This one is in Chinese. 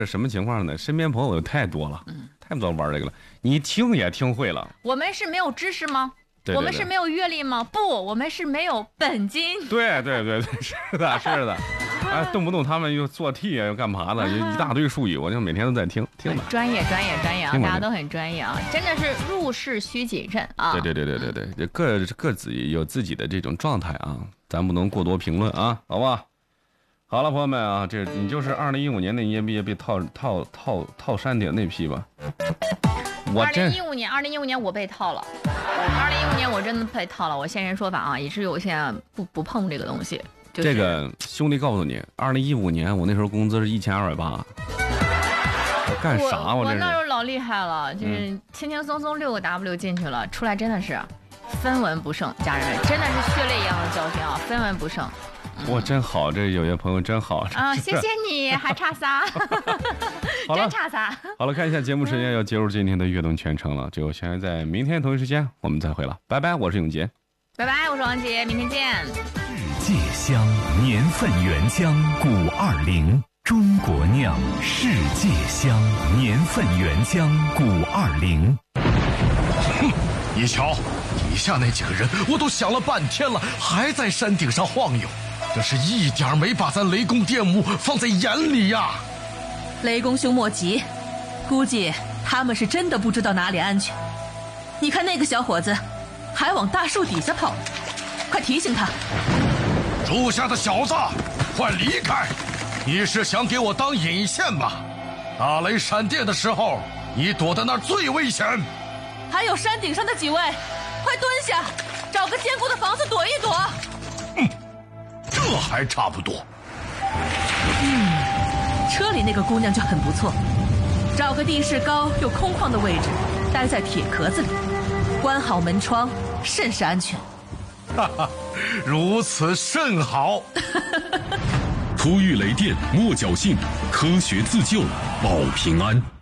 这什么情况呢？身边朋友太多了，太多玩这个了，你听也听会了。 我们是没有知识吗？ 对， 我们是没有阅历吗？不，我们是没有本金。 对，是的，是的。哎，动不动他们又做题啊，又干嘛的，一大堆术语，我就每天都在听的。 专业啊，大家都很专业啊，真的是入市需谨慎啊。 对，各自有自己的这种状态啊，咱不能过多评论啊，好吧？好了，朋友们啊，这你就是2015年那年被套山顶那批吧？我真 2015年我被套了，2015年我真的被套了，我现身说法啊，以至于我现在不碰这个东西。就是、 这个兄弟告诉你，2015年我那时候工资是1280，我干啥我那时候老厉害了，就是轻轻松松6个 W 进去了，出来真的是分文不剩，家人们真的是血泪一样的教训啊，分文不剩。 哇，真好，这有些朋友真好啊！谢谢你，还差仨，真差仨。 好了，看一下节目时间要结束今天的悦动全程了，就现在在明天同一时间我们再会了，拜拜，我是永杰， 拜拜，我是王杰，明天见。 世界香，年份原浆520，中国酿，世界香，年份原浆520。 哼，你瞧，底下那几个人，我都想了半天了，还在山顶上晃悠。这是一点没把咱雷公电母放在眼里呀！ 雷公兄莫急，估计他们是真的不知道哪里安全。你看那个小伙子，还往大树底下跑，快提醒他。 树下的小子，快离开！你是想给我当引线吧？打雷闪电的时候，你躲在那儿最危险。 还有山顶上的几位，快蹲下，找个坚固的房子躲一躲。 这还差不多。 车里那个姑娘就很不错，找个地势高又空旷的位置，待在铁壳子里，关好门窗，甚是安全。 哈哈，如此甚好。 初遇雷电莫侥幸，科学自救保平安。